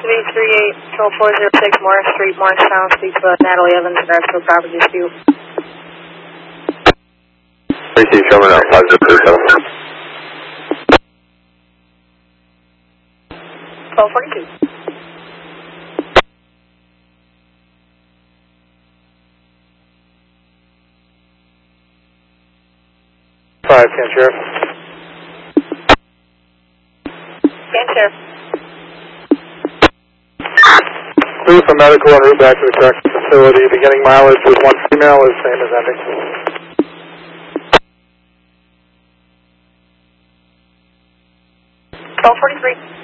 338-406 Morris Street, Morristown, speak to Natalie Evans, regards to a property dispute. Receive Sherman out, 5037. 1242. Sheriff. Sheriff. Clear for medical en route back to the correctional facility. Beginning mileage with one female is same as ending. 1243.